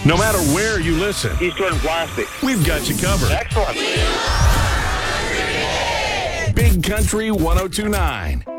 No matter where you listen, East Jordan Plastic. we've got you covered. Excellent. Big Country 102.9.